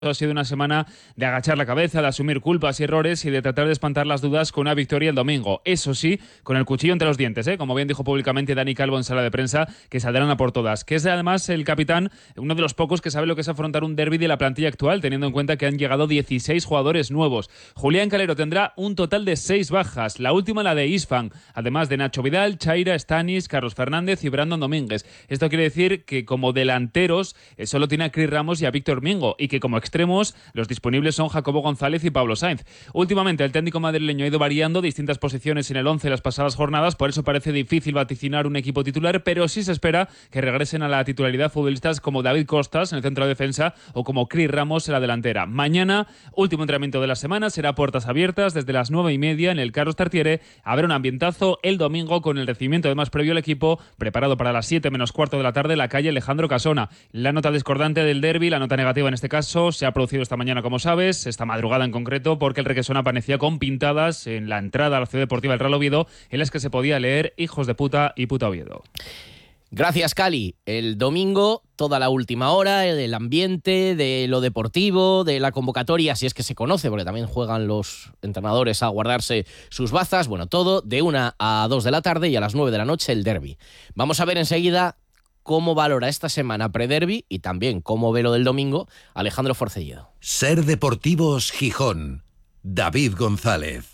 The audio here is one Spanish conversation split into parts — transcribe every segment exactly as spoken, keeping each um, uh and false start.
Ha sido una semana de agachar la cabeza, de asumir culpas y errores y de tratar de espantar las dudas con una victoria el domingo. Eso sí, con el cuchillo entre los dientes, ¿eh? Como bien dijo públicamente Dani Calvo en sala de prensa, que saldrán a por todas. Que es además el capitán, uno de los pocos que sabe lo que es afrontar un derbi de la plantilla actual, teniendo en cuenta que han llegado dieciséis jugadores nuevos. Julián Calero tendrá un total de seis bajas, la última la de Isfan, además de Nacho Vidal, Chaira, Stanis, Carlos Fernández y Brandon Domínguez. Esto quiere decir que como delanteros eh, solo tiene a Cris Ramos y a Víctor Mingo, y que como extremos, los disponibles son Jacobo González y Pablo Sainz. Últimamente el técnico madrileño ha ido variando distintas posiciones en el once las pasadas jornadas, por eso parece difícil vaticinar un equipo titular, pero sí se espera que regresen a la titularidad futbolistas como David Costas en el centro de defensa o como Cris Ramos en la delantera. Mañana, último entrenamiento de la semana, será puertas abiertas desde las nueve y media en el Carlos Tartiere. Habrá un ambientazo el domingo con el recibimiento además previo al equipo, preparado para las siete menos cuarto de la tarde en la calle Alejandro Casona. La nota discordante del derbi, la nota negativa en este caso, se ha producido esta mañana, como sabes, esta madrugada en concreto, porque el Requesón aparecía con pintadas en la entrada a la Ciudad Deportiva del Real Oviedo, en las que se podía leer hijos de puta y puta Oviedo. Gracias, Cali. El domingo, toda la última hora, del ambiente, de lo deportivo, de la convocatoria, si es que se conoce, porque también juegan los entrenadores a guardarse sus bazas, bueno, todo de una a dos de la tarde y a las nueve de la noche el derbi. Vamos a ver enseguida cómo valora esta semana prederbi y también cómo ve lo del domingo Alejandro Forcelledo. Ser Deportivos Gijón, David González.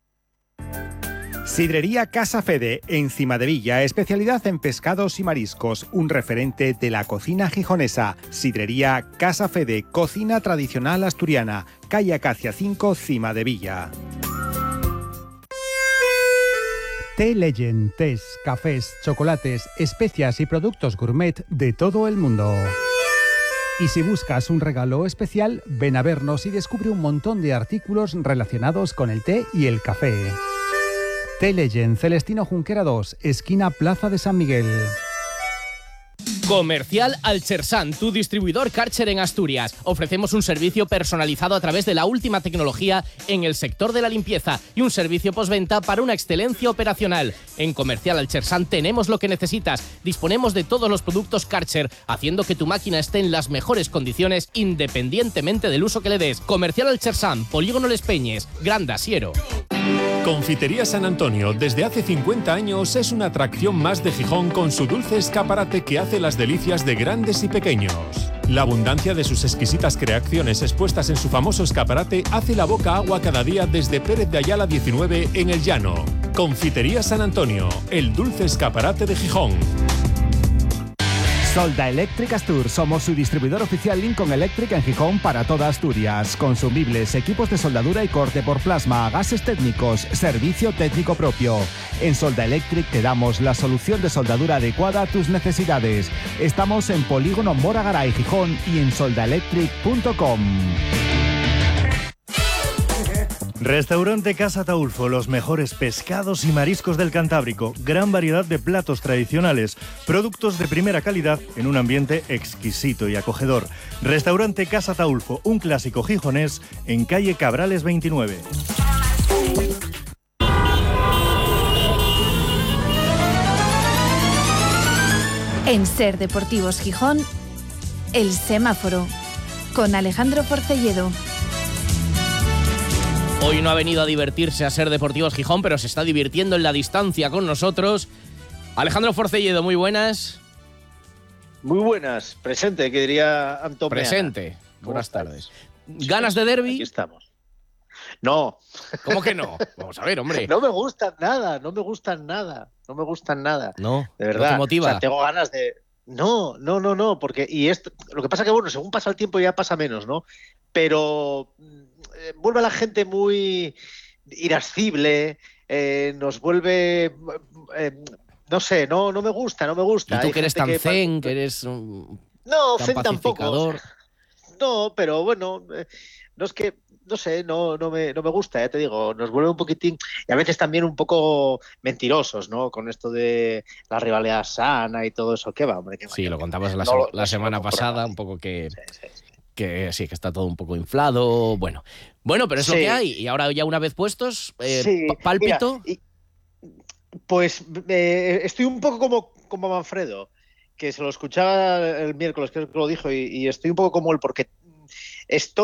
Sidrería Casa Fede, en Cimadevilla, especialidad en pescados y mariscos, un referente de la cocina gijonesa. Sidrería Casa Fede, cocina tradicional asturiana, calle Acacia cinco, Cimadevilla. Té Legend, tés, cafés, chocolates, especias y productos gourmet de todo el mundo. Y si buscas un regalo especial, ven a vernos y descubre un montón de artículos relacionados con el té y el café. Té Legend, Celestino Junquera dos, esquina Plaza de San Miguel. Comercial Alchersan, tu distribuidor Karcher en Asturias. Ofrecemos un servicio personalizado a través de la última tecnología en el sector de la limpieza y un servicio postventa para una excelencia operacional. En Comercial Alchersan tenemos lo que necesitas. Disponemos de todos los productos Karcher, haciendo que tu máquina esté en las mejores condiciones independientemente del uso que le des. Comercial Alchersan, Polígono Les Peñes, Gran Asiero. Confitería San Antonio, desde hace cincuenta años, es una atracción más de Gijón con su dulce escaparate que hace las delicias de grandes y pequeños. La abundancia de sus exquisitas creaciones expuestas en su famoso escaparate hace la boca agua cada día desde Pérez de Ayala diecinueve en El Llano. Confitería San Antonio, el dulce escaparate de Gijón. Solda Electric Astur, somos su distribuidor oficial Lincoln Electric en Gijón para toda Asturias. Consumibles, equipos de soldadura y corte por plasma, gases técnicos, servicio técnico propio. En Solda Electric te damos la solución de soldadura adecuada a tus necesidades. Estamos en Polígono Mora Garay, Gijón y en solda electric punto com. Restaurante Casa Taulfo, los mejores pescados y mariscos del Cantábrico, gran variedad de platos tradicionales, productos de primera calidad en un ambiente exquisito y acogedor. Restaurante Casa Taulfo, un clásico gijonés en calle Cabrales veintinueve. En Ser Deportivos Gijón, El Semáforo, con Alejandro Forcelledo. Hoy no ha venido a divertirse a Ser Deportivos Gijón, pero se está divirtiendo en la distancia con nosotros. Alejandro Forcelledo, muy buenas. Muy buenas. Presente, que diría Antón Meana. Presente. Buenas tardes. ¿Ganas de derbi? Aquí estamos. No. ¿Cómo que no? Vamos a ver, hombre. No me gustan nada, no me gustan nada. No me gustan nada. No, de verdad. ¿no te motiva? O sea, tengo ganas de... No, no, no, no, porque... Y esto... Lo que pasa que, bueno, según pasa el tiempo ya pasa menos, ¿no? Pero... vuelve a la gente muy irascible, eh, nos vuelve, eh, no sé, no, no me gusta, no me gusta. Y tú Hay que eres tan que, zen, que eres un no, tan zen tampoco. pacificador. No, pero bueno, eh, no es que, no sé, no, no, me, no me gusta, ya te digo, nos vuelve un poquitín, y a veces también un poco mentirosos, ¿no? Con esto de la rivalidad sana y todo eso, ¿qué va, hombre? ¿Qué sí, va, lo contamos la, no, la semana no, pasada, no, un poco que... Sí, sí, sí. Que sí, que está todo un poco inflado. Bueno, bueno, pero es sí. lo que hay. Y ahora ya una vez puestos, eh, sí. pálpito. Mira, y, pues eh, estoy un poco como, como Manfredo, que se lo escuchaba el miércoles, que lo dijo, y, y estoy un poco como él, porque estoy